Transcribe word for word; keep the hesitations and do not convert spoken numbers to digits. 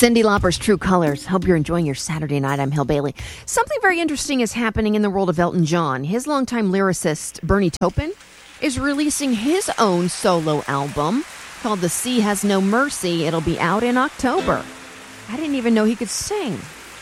Cyndi Lauper's True Colors. Hope you're enjoying your Saturday night. I'm Hill Bailey. Something very interesting is happening in the world of Elton John. His longtime lyricist, Bernie Taupin, is releasing his own solo album called The Sea Has No Mercy. It'll be out in October. I didn't even know he could sing.